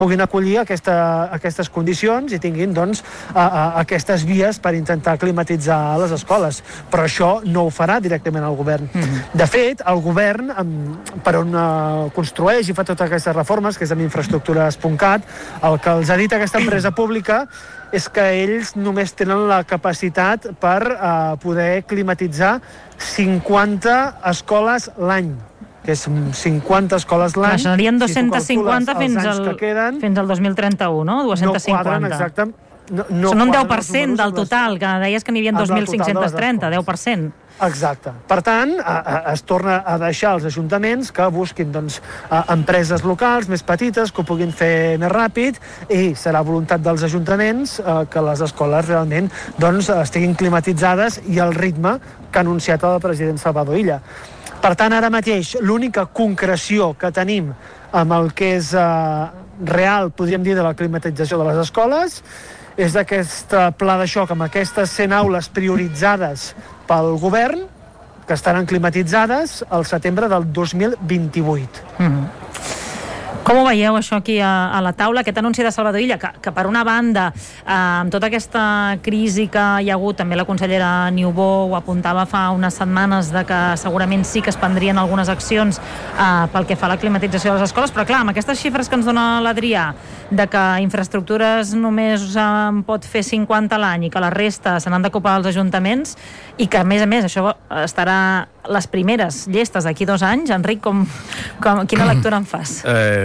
puguin acollir aquestes condicions i tinguin aquestes vies per intentar climatitzar les escoles. Però això no ho farà directament el govern. De fet, el govern, per on construeix i fa totes aquestes reformes, que és amb infraestructures.cat, el que els ha dit aquesta empresa pública és que ells només tenen la capacitat per poder climatitzar 50 escoles l'any, que és 50 escoles l'any. Serien 250 fins al 2031, no? 250. No quadren exactament. Són un 10% del total, que deies que n'hi havia 2.530, 10%. Exacte. Per tant, es torna a deixar als ajuntaments que busquin empreses locals més petites que ho puguin fer més ràpid, i serà voluntat dels ajuntaments que les escoles realment estiguin climatitzades i al ritme que ha anunciat el president Salvador Illa. Per tant, ara mateix, l'única concreció que tenim amb el que és real, podríem dir, de la climatització de les escoles, és d'aquest pla de xoc amb aquestes 100 aules prioritzades pel govern, que estaran climatitzades al setembre del 2028. Com ho veieu, això, aquí a la taula, aquest anunci de Salvador Illa, que per una banda, amb tota aquesta crisi que hi ha hagut, també la consellera Niubó ho apuntava fa unes setmanes, de que segurament sí que es prendrien algunes accions pel que fa a la climatització de les escoles, però clar, amb aquestes xifres que ens dona l'Adrià, de que infraestructures només en pot fer 50 a l'any i que la resta se n'han d'ocupar els ajuntaments, i que a més això estarà les primeres llestes d'aquí 2 anys. Enric, quina lectura en fas?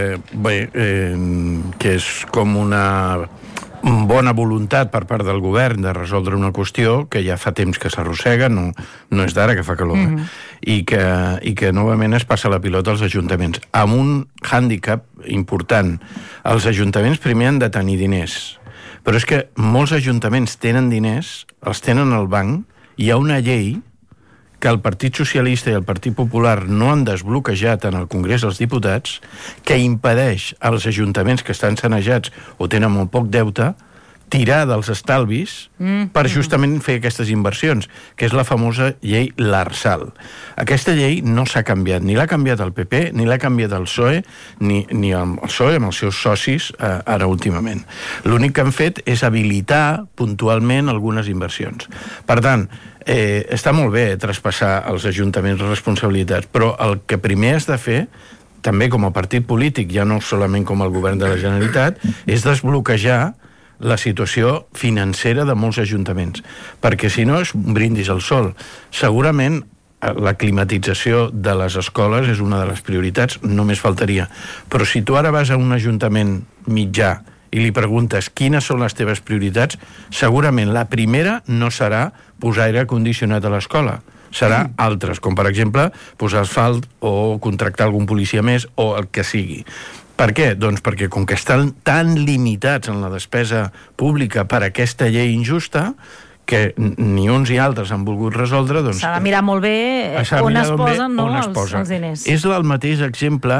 Que és com una bona voluntat per part del govern de resoldre una qüestió que ja fa temps que s'arrossega, no és d'ara que fa calor, i que novament es passa la pilota als ajuntaments, amb un hàndicap important. Els ajuntaments primer han de tenir diners, però és que molts ajuntaments tenen diners, els tenen al banc. Hi ha una llei que el Partit Socialista i el Partit Popular no han desbloquejat en el Congrés dels Diputats, que impedeix als ajuntaments que estan sanejats o tenen molt poc deute tirar dels estalvis per justament fer aquestes inversions, que és la famosa llei L'Arsal. Aquesta llei no s'ha canviat, ni l'ha canviat el PP, ni l'ha canviat el PSOE, ni el PSOE amb els seus socis ara últimament. L'únic que han fet és habilitar puntualment algunes inversions. Per tant, està molt bé traspassar als ajuntaments responsabilitats, però el que primer has de fer, també com a partit polític, ja no solament com el govern de la Generalitat, és desbloquejar la situació financera de molts ajuntaments, perquè si no és un brindis al sol. Segurament la climatització de les escoles és una de les prioritats, només faltaria. Però si tu ara vas a un ajuntament mitjà i li preguntes quines són les teves prioritats, segurament la primera no serà posar aire condicionat a l'escola, serà altres, com per exemple posar asfalt o contractar algun policia més o el que sigui. Per què? Doncs perquè com que estan tan limitats en la despesa pública per aquesta llei injusta, que ni uns ni altres han volgut resoldre, doncs... S'ha de mirar molt bé on es posen els diners. És el mateix exemple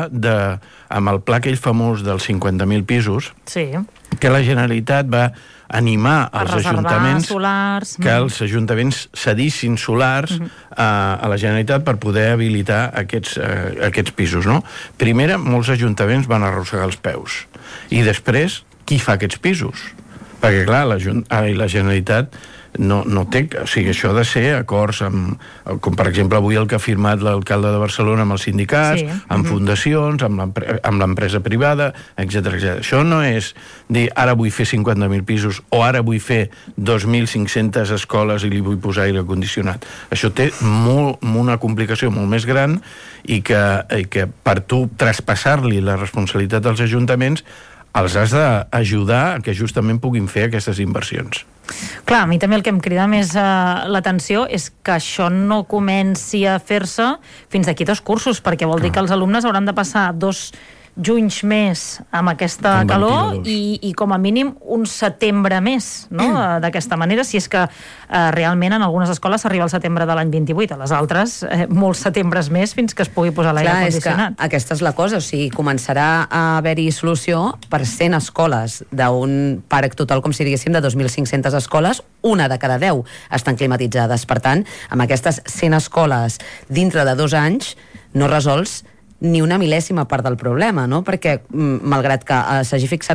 amb el pla aquell famós dels 50.000 pisos, que la Generalitat va animar els ajuntaments que els ajuntaments cedissin solars a la Generalitat per poder habilitar aquests pisos, no? Primer, molts ajuntaments van arrossegar els peus. I després, qui fa aquests pisos? Perquè, clar, la Generalitat no té... O sigui, això ha de ser acords amb... Com, per exemple, avui el que ha firmat l'alcalde de Barcelona amb els sindicats, amb fundacions, amb l'empresa privada, etc. Això no és dir, ara vull fer 50.000 pisos o ara vull fer 2.500 escoles i li vull posar aire condicionat. Això té una complicació molt més gran i que per tu traspassar-li la responsabilitat als ajuntaments els has d'ajudar a que justament puguin fer aquestes inversions. Clar, a mi també el que em crida més l'atenció és que això no comenci a fer-se fins d'aquí 2 cursos, perquè vol dir que els alumnes hauran de passar 2 junys més amb aquesta calor i com a mínim un setembre més, no? D'aquesta manera, si és que realment en algunes escoles s'arriba al setembre de l'any 28, a les altres molts setembres més fins que es pugui posar l'aire condicionat. Aquesta és la cosa, o sigui, començarà a haver-hi solució per 100 escoles d'un parc total, com si diguéssim, de 2.500 escoles, una de cada 10 estan climatitzades. Per tant, amb aquestes 100 escoles dintre de 2 anys no resols ni una mil·lèsima part del problema, no? Perquè, malgrat que s'hagi fixat